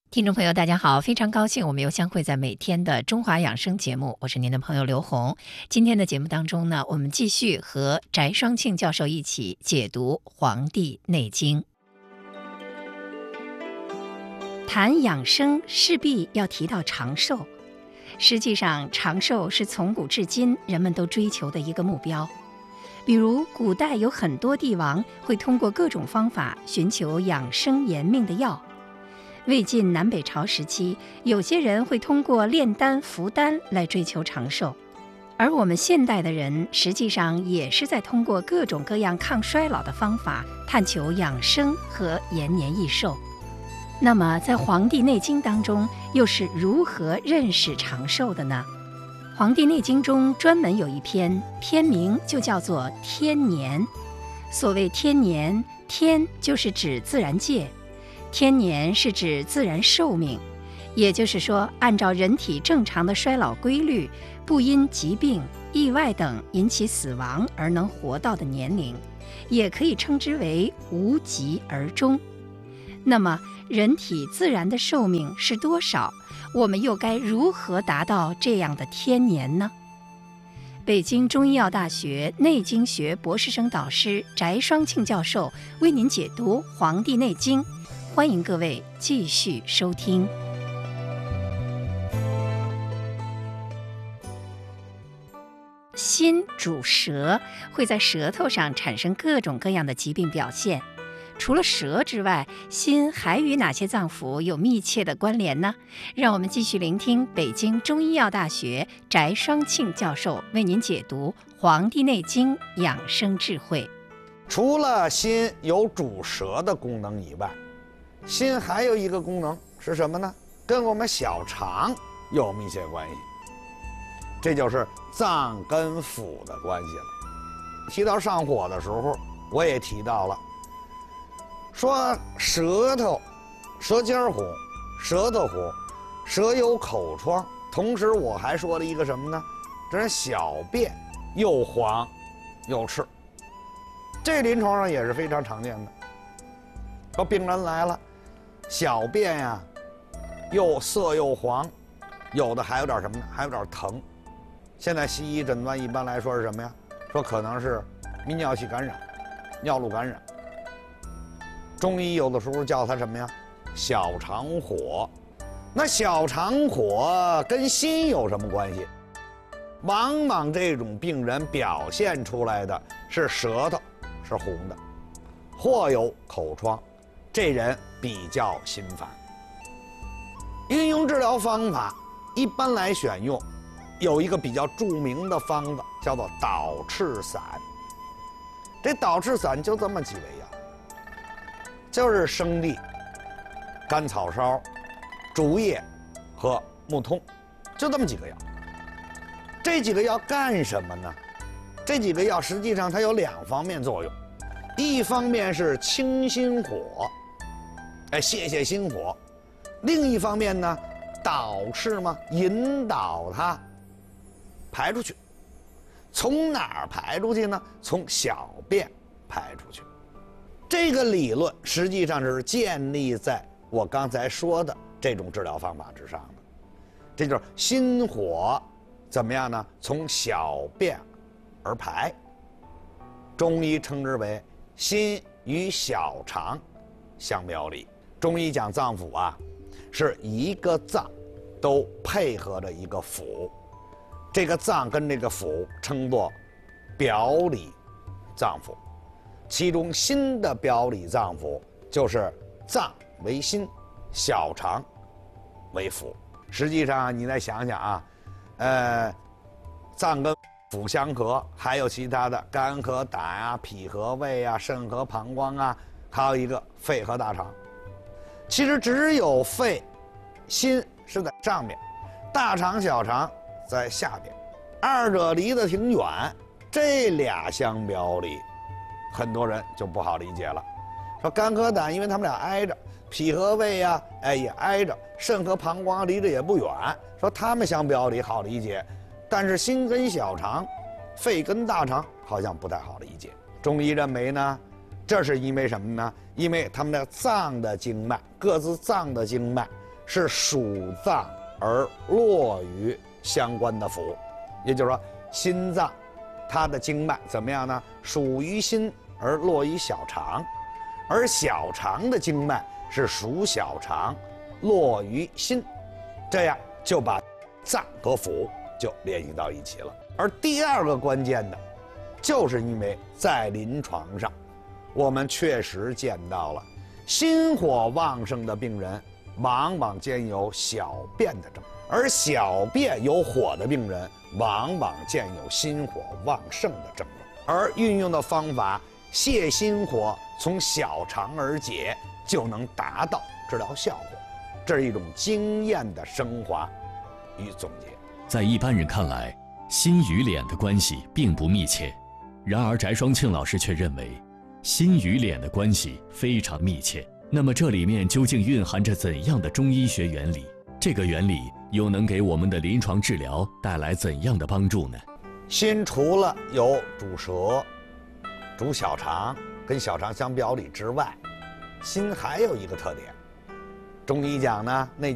听众朋友，大家好，非常高兴我们又相会在每天的中华养生节目，我是您的朋友刘红。今天的节目当中呢，我们继续和翟双庆教授一起解读《黄帝内经》。谈养生势必要提到长寿，实际上长寿是从古至今人们都追求的一个目标。比如古代有很多帝王会通过各种方法寻求养生延命的药。魏晋南北朝时期，有些人会通过炼丹服丹来追求长寿，而我们现代的人实际上也是在通过各种各样抗衰老的方法，探求养生和延年益寿。那么在《黄帝内经》当中，又是如何认识长寿的呢？《黄帝内经》中专门有一篇，篇名就叫做《天年》。所谓天年，天就是指自然界，天年是指自然寿命，也就是说，按照人体正常的衰老规律，不因疾病、意外等引起死亡而能活到的年龄，也可以称之为无疾而终。那么，人体自然的寿命是多少？我们又该如何达到这样的天年呢？北京中医药大学内经学博士生导师翟双庆教授为您解读《黄帝内经》。欢迎各位继续收听。心主舌，会在舌头上产生各种各样的疾病表现。除了舌之外，心还与哪些脏腑有密切的关联呢？让我们继续聆听北京中医药大学翟双庆教授为您解读《黄帝内经》养生智慧。 除了心有主舌的功能以外，心还有一个功能是什么呢？跟我们小肠有密切关系，这就是脏跟腑的关系了。提到上火的时候，我也提到了，说舌头、舌尖红、舌头红，舌有口疮，同时我还说了一个什么呢？这是小便又黄又赤，这临床上也是非常常见的。说病人来了，小便呀，又色又黄，有的还有点什么呢？还有点疼。现在西医诊断一般来说是什么呀？说可能是泌尿系感染、尿路感染。中医有的时候叫它什么呀？小肠火。那小肠火跟心有什么关系？往往这种病人表现出来的是舌头是红的，或有口疮，这人比较心烦。运用治疗方法一般来选用有一个比较著名的方子，叫做导赤散。这导赤散就这么几味药，就是生地、甘草烧、竹叶和木通，就这么几个药。这几个药干什么呢？这几个药实际上它有两方面作用，一方面是清心火，泄心火；另一方面呢，导赤嘛，引导它排出去。从哪儿排出去呢？从小便排出去。这个理论实际上是建立在我刚才说的这种治疗方法之上的。这就是心火怎么样呢？从小便而排。中医称之为心与小肠相表里。中医讲脏腑啊，是一个脏都配合着一个腑，这个脏跟这个腑称作表里脏腑。其中心的表里脏腑就是脏为心，小肠为腑。实际上你再想想啊，脏跟腑相合，还有其他的肝和胆啊、脾和胃啊、肾和膀胱啊，还有一个肺和大肠。其实只有肺、心是在上面，大肠、小肠在下边，二者离得挺远，这俩相表里，很多人就不好理解了。说肝和胆，因为他们俩挨着，脾和胃啊，也挨着，肾和膀胱离着也不远，说他们相表里好理解，但是心跟小肠、肺跟大肠好像不太好理解。中医认为呢，这是因为什么呢？因为他们的脏的经脉，各自脏的经脉是属脏而络于相关的腑，也就是说，心脏它的经脉怎么样呢？属于心而络于小肠，而小肠的经脉是属小肠，络于心，这样就把脏和腑就联系到一起了。而第二个关键的，就是因为在临床上，我们确实见到了心火旺盛的病人，往往兼有小便的症，而小便有火的病人，往往兼有心火旺盛的症状。而运用的方法泻心火，从小肠而解，就能达到治疗效果。这是一种经验的升华与总结。 在一般人看来，心与脸的关系并不密切，然而翟双庆老师却认为，心与脸的关系非常密切。那么这里面究竟蕴含着怎样的中医学原理？这个原理又能给我们的临床治疗带来怎样的帮助呢？ 心除了有主舌、主小肠，跟小肠相表里之外，心还有一个特点。中医讲呢，内